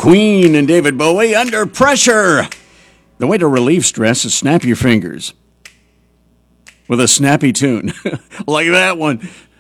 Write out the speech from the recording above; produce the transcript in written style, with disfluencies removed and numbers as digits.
Queen and David Bowie, Under Pressure. The way to relieve stress is snap your fingers with a snappy tune like that one.